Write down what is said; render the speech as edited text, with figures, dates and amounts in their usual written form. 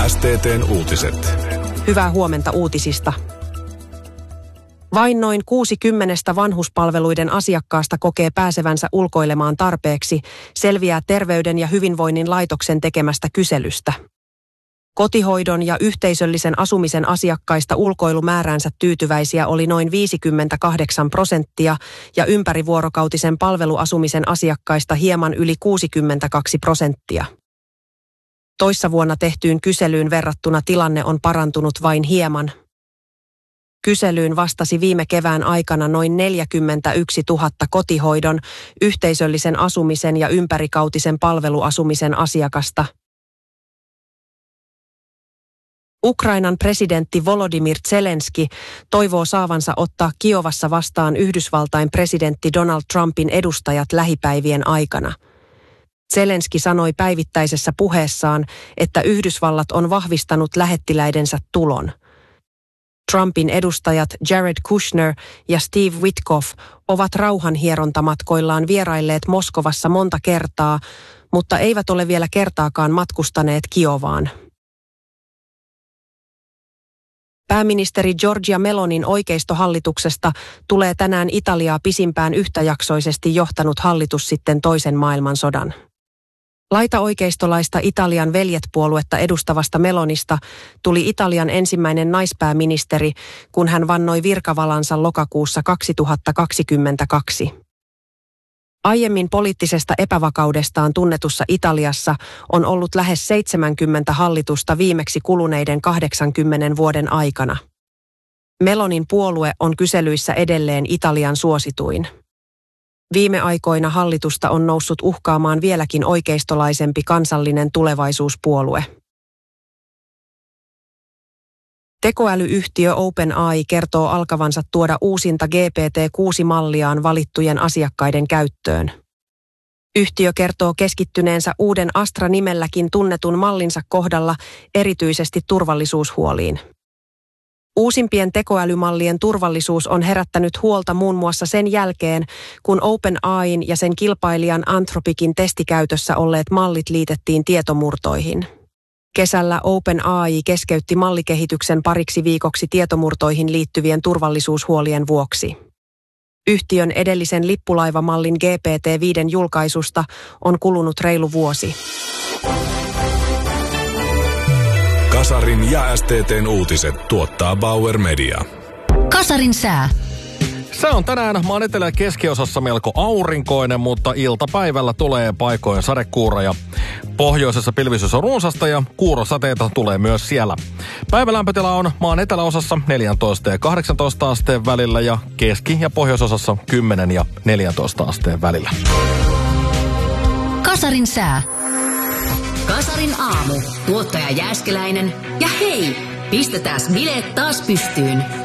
STT:n uutiset. Hyvää huomenta uutisista. Vain noin 60 vanhuspalveluiden asiakkaasta kokee pääsevänsä ulkoilemaan tarpeeksi, selviää Terveyden ja hyvinvoinnin laitoksen tekemästä kyselystä. Kotihoidon ja yhteisöllisen asumisen asiakkaista ulkoilumääränsä tyytyväisiä oli noin 58% ja ympärivuorokautisen palveluasumisen asiakkaista hieman yli 62%. Toissa vuonna tehtyyn kyselyyn verrattuna tilanne on parantunut vain hieman. Kyselyyn vastasi viime kevään aikana noin 41 000 kotihoidon, yhteisöllisen asumisen ja ympärivuorokautisen palveluasumisen asiakasta. Ukrainan presidentti Volodymyr Zelenski toivoo saavansa ottaa Kiovassa vastaan Yhdysvaltain presidentti Donald Trumpin edustajat lähipäivien aikana. Zelenski sanoi päivittäisessä puheessaan, että Yhdysvallat on vahvistanut lähettiläidensä tulon. Trumpin edustajat Jared Kushner ja Steve Witkoff ovat rauhanhierontamatkoillaan vierailleet Moskovassa monta kertaa, mutta eivät ole vielä kertaakaan matkustaneet Kiovaan. Pääministeri Giorgia Melonin oikeistohallituksesta tulee tänään Italiaa pisimpään yhtäjaksoisesti johtanut hallitus sitten toisen maailmansodan. Laitaoikeistolaista Italian veljet-puoluetta edustavasta Melonista tuli Italian ensimmäinen naispääministeri, kun hän vannoi virkavalansa lokakuussa 2022. Aiemmin poliittisesta epävakaudestaan tunnetussa Italiassa on ollut lähes 70 hallitusta viimeksi kuluneiden 80 vuoden aikana. Melonin puolue on kyselyissä edelleen Italian suosituin. Viime aikoina hallitusta on noussut uhkaamaan vieläkin oikeistolaisempi Kansallinen tulevaisuuspuolue. Tekoälyyhtiö OpenAI kertoo alkavansa tuoda uusinta GPT-6-malliaan valittujen asiakkaiden käyttöön. Yhtiö kertoo keskittyneensä uuden Astra-nimelläkin tunnetun mallinsa kohdalla erityisesti turvallisuushuoliin. Uusimpien tekoälymallien turvallisuus on herättänyt huolta muun muassa sen jälkeen, kun OpenAIn ja sen kilpailijan Anthropicin testikäytössä olleet mallit liitettiin tietomurtoihin. Kesällä OpenAI keskeytti mallikehityksen pariksi viikoksi tietomurtoihin liittyvien turvallisuushuolien vuoksi. Yhtiön edellisen lippulaivamallin GPT-5 julkaisusta on kulunut reilu vuosi. Kasarin ja STT:n uutiset tuottaa Bauer Media. Kasarin sää. Se on tänään maan etelä- ja keskiosassa melko aurinkoinen, mutta iltapäivällä tulee paikoin sadekuuroja. Pohjoisessa pilvisyys on runsasta ja kuurosateita tulee myös siellä. Päivälämpötila on maan eteläosassa 14 ja 18 asteen välillä ja keski- ja pohjoisosassa 10 ja 14 asteen välillä. Kasarin sää. Kasarin aamu. Tuottaja Jääskeläinen. Ja hei, pistetääs bileet taas pystyyn.